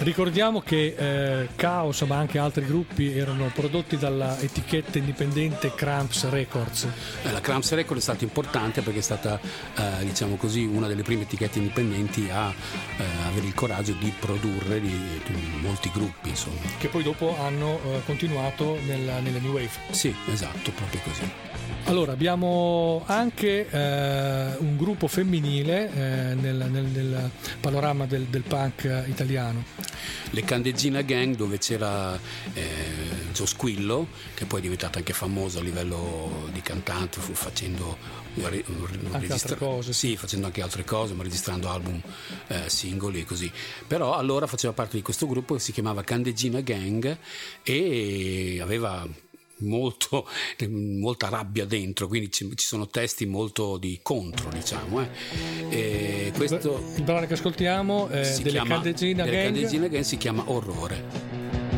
Ricordiamo che Chaos, ma anche altri gruppi, erano prodotti dalla etichetta indipendente Cramps Records. La Cramps Records è stata importante perché è stata, diciamo così, una delle prime etichette indipendenti a avere il coraggio di produrre molti gruppi, insomma. Che poi dopo hanno continuato nella New Wave. Sì, esatto, proprio così. Allora, abbiamo anche un gruppo femminile nel panorama del punk italiano. Le Candeggina Gang, dove c'era Gio Squillo, che poi è diventato anche famoso a livello di cantante, fu facendo altre cose. Sì, facendo anche altre cose, ma registrando album, singoli e così. Però allora faceva parte di questo gruppo che si chiamava Candeggina Gang e aveva molta rabbia dentro, quindi ci sono testi molto di contro, diciamo. E questo il brano che ascoltiamo delle Candeggina Gang si chiama Orrore.